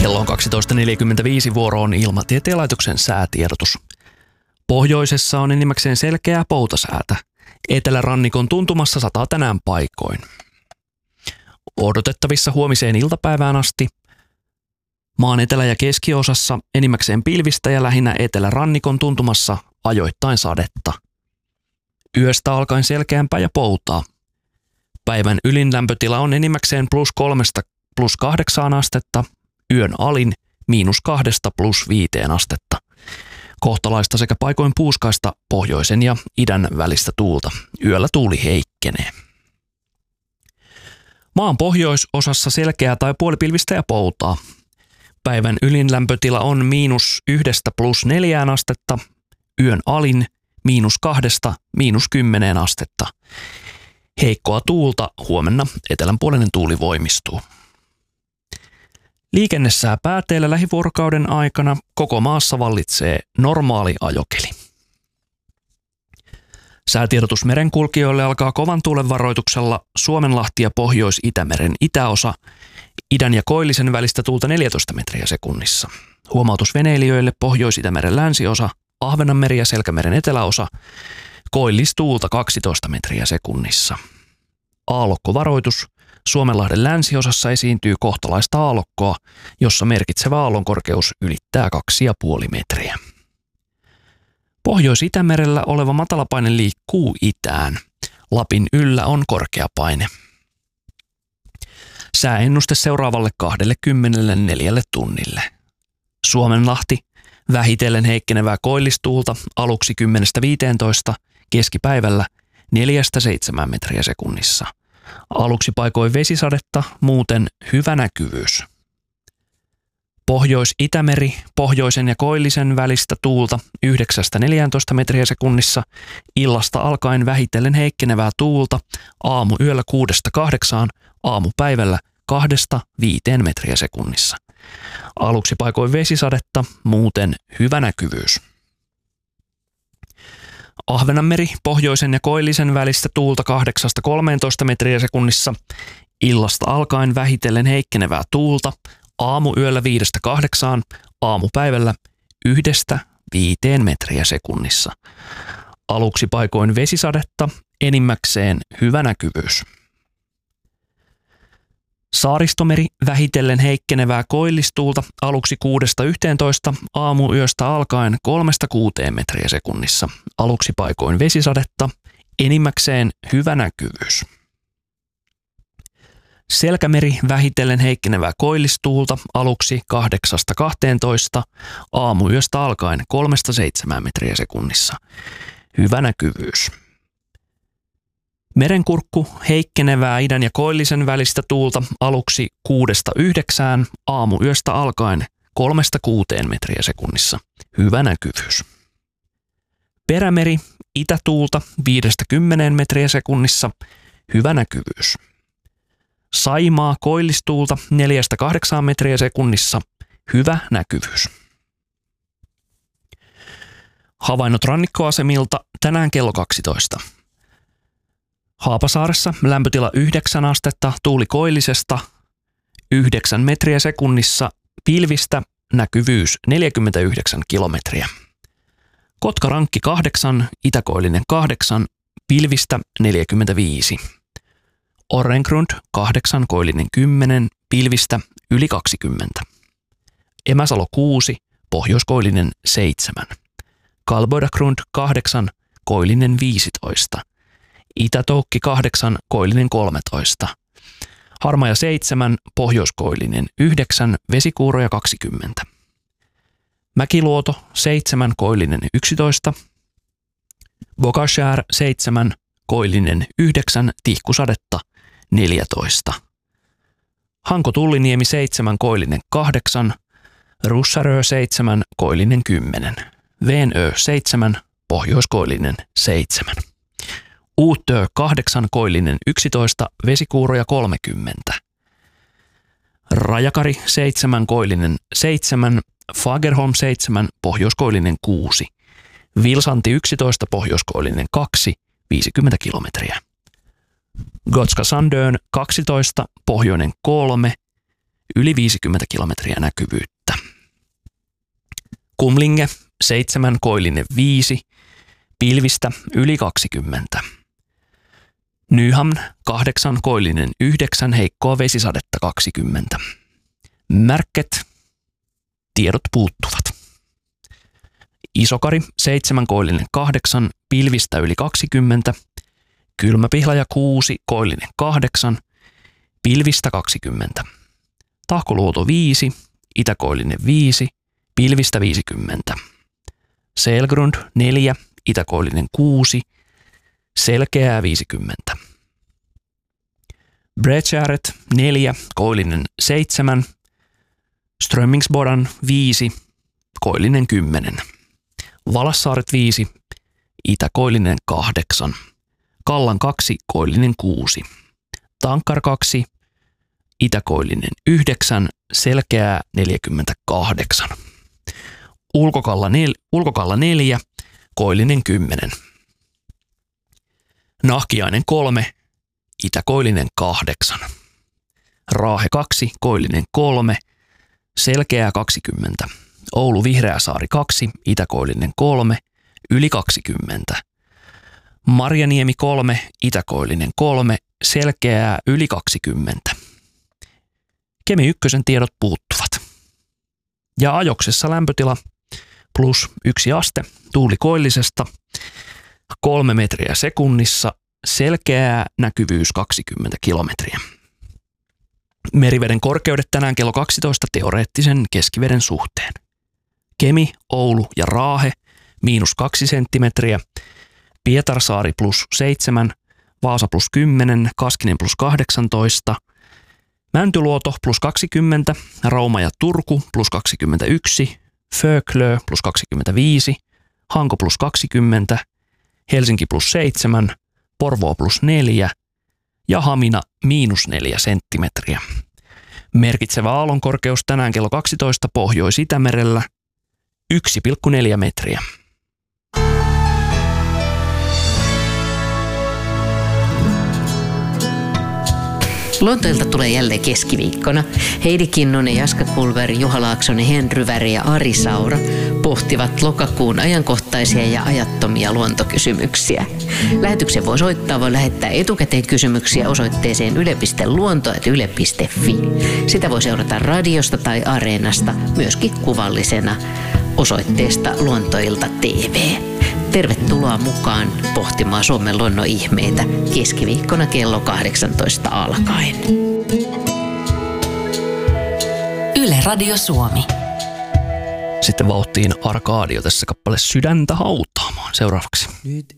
Kello on 12.45, vuoro on Ilmatieteen laitoksen säätiedotus. Pohjoisessa on enimmäkseen selkeää poutasäätä. Etelärannikon tuntumassa sataa tänään paikoin. Odotettavissa huomiseen iltapäivään asti. Maan etelä- ja keskiosassa enimmäkseen pilvistä ja lähinnä etelärannikon tuntumassa ajoittain sadetta. Yöstä alkaen selkeämpää ja poutaa. Päivän ylin lämpötila on enimmäkseen +3 +8 astetta, yön alin -2 +5 astetta. Kohtalaista sekä paikoin puuskaista pohjoisen ja idän välistä tuulta. Yöllä tuuli heikkenee. Maan pohjoisosassa selkeää tai puolipilvistä ja poutaa. Päivän ylin lämpötila on -1 +4 astetta, yön alin -2 -10 astetta. Heikkoa tuulta, huomenna etelänpuolinen tuuli voimistuu. Liikennesää pääteillä lähivuorokauden aikana koko maassa vallitsee normaali ajokeli. Säätiedotus merenkulkijoille alkaa kovan tuulen varoituksella Suomenlahti ja Pohjois-Itämeren itäosa, idän ja koillisen välistä tuulta 14 metriä sekunnissa. Huomautus veneilijöille Pohjois-Itämeren länsiosa, Ahvenanmeri ja Selkämeren eteläosa, koillistuulta 12 metriä sekunnissa. Aallokkovaroitus. Suomenlahden länsiosassa esiintyy kohtalaista aallokkoa, jossa merkitsevä aallonkorkeus ylittää 2,5 metriä. Pohjois-Itämerellä oleva matalapaine liikkuu itään. Lapin yllä on korkea paine. Sääennuste seuraavalle 24 tunnille. Suomenlahti, vähitellen heikkenevää koillistuulta aluksi 10-15, keskipäivällä 4-7 metriä sekunnissa. Aluksi paikoin vesisadetta, muuten hyvä näkyvyys. Pohjois-Itämeri, pohjoisen ja koillisen välistä tuulta 9-14 metriä sekunnissa, illasta alkaen vähitellen heikkenevää tuulta, aamuyöllä 6-8, aamupäivällä 2-5 metriä sekunnissa. Aluksi paikoin vesisadetta, muuten hyvä näkyvyys. Ahvenanmeri, pohjoisen ja koillisen välistä tuulta 8-13 metriä sekunnissa, illasta alkaen vähitellen heikkenevää tuulta, aamuyöllä 5-8, aamupäivällä 1-5 metriä sekunnissa. Aluksi paikoin vesisadetta, enimmäkseen hyvä näkyvyys. Saaristomeri, vähitellen heikkenevää koillistuulta aluksi 6-11, aamuyöstä alkaen 3-6 metriä sekunnissa. Aluksi paikoin vesisadetta, enimmäkseen hyvä näkyvyys. Selkämeri, vähitellen heikkenevää koillistuulta aluksi 8-12, aamuyöstä alkaen 3-7 metriä sekunnissa. Hyvä näkyvyys. Merenkurkku, heikkenevää idän ja koillisen välistä tuulta aluksi 6-9, aamuyöstä alkaen 3-6 metriä sekunnissa. Hyvä näkyvyys. Perämeri, itätuulta 5-10 metriä sekunnissa. Hyvä näkyvyys. Saimaa, koillistuulta 4-8 metriä sekunnissa. Hyvä näkyvyys. Havainnot rannikkoasemilta tänään kello 12. Haapasaaressa lämpötila 9 astetta, tuuli koillisesta 9 metriä sekunnissa, pilvistä näkyvyys 49 kilometriä. Kotkarankki 8, itäkoillinen 8, pilvistä 45. Orrengrund 8, koillinen 10, pilvistä yli 20. Emäsalo 6, pohjoiskoillinen 7. Kalboidagrund 8, koillinen 15. Itätoukki 8, koillinen 13. Harmaja 7, pohjoiskoillinen 9, vesikuuroja 20. Mäkiluoto 7, koillinen 11. Bogashär 7, koillinen 9, tihkusadetta 14. Hanko-Tulliniemi 7, koillinen 8. Russarö 7, koillinen 10. Veenö 7, pohjoiskoillinen 7. Uutö 8, koillinen 11, vesikuuroja 30. Rajakari 7, koillinen 7, Fagerholm 7, pohjoiskoillinen 6. Vilsanti 11, pohjoiskoillinen 2, 50 kilometriä. Gotska Sandön 12, pohjoinen 3, yli 50 kilometriä näkyvyyttä. Kumlinge 7, koillinen 5, pilvistä yli 20. Nyhamn 8, koillinen 9, heikkoa vesisadetta 20. Märket, tiedot puuttuvat. Isokari 7, koillinen 8, pilvistä yli 20. Kylmäpihlaja 6, koillinen 8, pilvistä 20. Tahkoluoto 5, itäkoillinen 5, pilvistä 50. Selgrund 4, itäkoillinen 6, selkeää 50. Breckäret 4, koillinen 7, Strömmingsbodan 5, koillinen 10. Valassaaret 5, itäkoillinen 8. Kallan 2, koillinen 6. Tankkar 2, itäkoillinen 9, selkeää 48. Ulkokalla 4, koillinen 10. Nahkiainen 3, itäkoillinen 8. Raahe 2, koillinen 3, selkeää 20. Oulu Vihreäsaari 2, itäkoillinen 3, yli 20. Marjaniemi 3, itäkoillinen 3, selkeää yli 20. Kemi 1 tiedot puuttuvat. Ja ajoksessa lämpötila plus 1 aste, tuuli koillisesta, 3 metriä sekunnissa, selkeää näkyvyys 20 kilometriä. Meriveden korkeudet tänään kello 12 teoreettisen keskiveden suhteen. Kemi, Oulu ja Raahe -2 senttimetriä, Pietarsaari +7, Vaasa +10, Kaskinen +18, Mäntyluoto +20, Rauma ja Turku +21, Föklö +25, Hanko +20, Helsinki +7, Porvoo +4 ja Hamina -4 senttimetriä. Merkitsevä aallonkorkeus tänään kello 12 Pohjois-Itämerellä 1,4 metriä. Lontoilta tulee jälleen keskiviikkona. Heidi Kinnunen, Jaska Kulveri, Juha Laaksonen, Henry Väri ja Ari Saura pohtivat lokakuun ajankohtaisia ja ajattomia luontokysymyksiä. Lähetyksen voi soittaa, voi lähettää etukäteen kysymyksiä osoitteeseen yle.luonto@yle.fi. Sitä voi seurata radiosta tai Areenasta, myöskin kuvallisena osoitteesta Luontoilta TV. Tervetuloa mukaan pohtimaan Suomen luonnon ihmeitä keskiviikkona kello 18 alkaen. Yle Radio Suomi. Sitten vauhtiin Arkadio tässä kappale Sydäntä hautaamaan seuraavaksi. Nyt